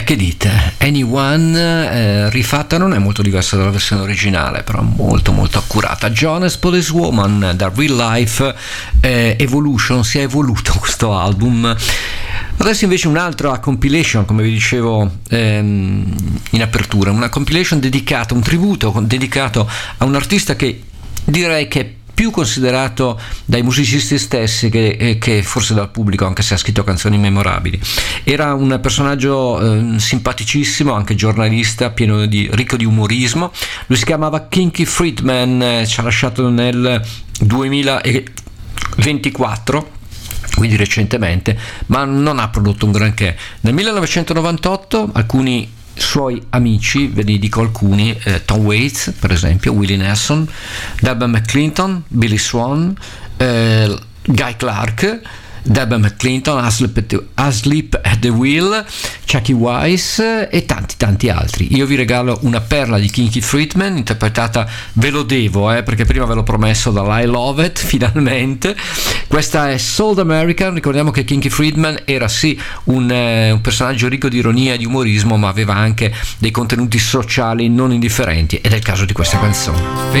che dite? Anyone, rifatta, non è molto diversa dalla versione originale, però molto molto accurata. Jonas Policewoman, da Real Life Evolution, si è evoluto questo album. Adesso invece un'altra compilation, come vi dicevo in apertura, una compilation dedicata, un tributo dedicato a un artista che direi che è più considerato dai musicisti stessi che forse dal pubblico, anche se ha scritto canzoni memorabili. Era un personaggio simpaticissimo, anche giornalista, ricco di umorismo. Lui si chiamava Kinky Friedman, ci ha lasciato nel 2024, quindi recentemente, ma non ha prodotto un granché. Nel 1998 alcuni suoi amici, ve ne dico alcuni, Tom Waits per esempio, Willie Nelson, Deborah McClinton, Billy Swan, Guy Clark, Deborah McClinton, Asleep at the Wheel, Chucky Weiss e tanti altri. Io vi regalo una perla di Kinky Friedman interpretata, ve lo devo perché prima ve l'ho promesso, da I Love It, finalmente. Questa è Sold American. Ricordiamo che Kinky Friedman era sì un personaggio ricco di ironia e di umorismo, ma aveva anche dei contenuti sociali non indifferenti, ed è il caso di questa canzone.